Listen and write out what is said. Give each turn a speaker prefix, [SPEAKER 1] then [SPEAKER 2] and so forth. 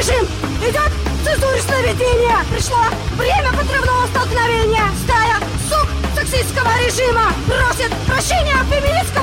[SPEAKER 1] Режим! Идет цензурочное видение! Пришло время подрывного столкновения! Стая сук сексистского режима просит прощения от феминистского